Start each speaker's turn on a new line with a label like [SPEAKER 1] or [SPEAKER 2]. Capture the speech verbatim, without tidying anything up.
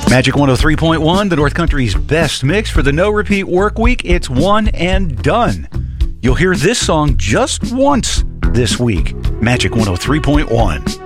[SPEAKER 1] Magic one oh three point one, the North Country's best mix for the no-repeat work week. It's one and done. You'll hear this song just once this week. Magic one oh three point one.